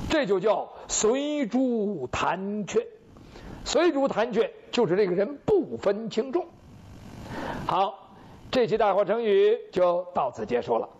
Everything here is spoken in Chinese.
这就叫随珠弹雀。随珠弹雀就是这个人不分轻重。好，这期大话成语就到此结束了。